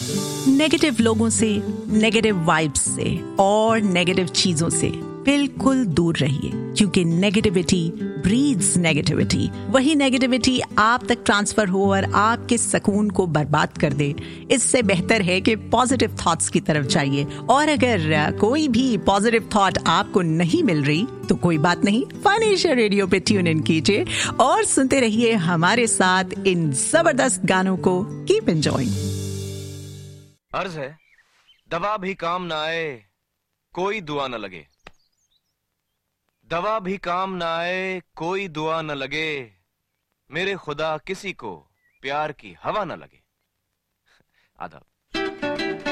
Negative लोगों से, negative vibes से और नेगेटिव चीजों से बिल्कुल दूर रहिए, क्योंकि नेगेटिविटी ब्रीड्स नेगेटिविटी। वही नेगेटिविटी आप तक ट्रांसफर हो और आपके सुकून को बर्बाद कर दे। इससे बेहतर है कि पॉजिटिव थॉट्स की तरफ जाइए। और अगर कोई भी पॉजिटिव थॉट आपको नहीं मिल रही तो कोई बात नहीं, फन एशिया रेडियो पे ट्यून इन कीजिए और सुनते रहिए हमारे साथ इन जबरदस्त गानों को। Keep enjoying. अर्ज है, दवा भी काम ना आए कोई दुआ न लगे, दवा भी काम ना आए कोई दुआ न लगे, मेरे खुदा किसी को प्यार की हवा न लगे। आदाब।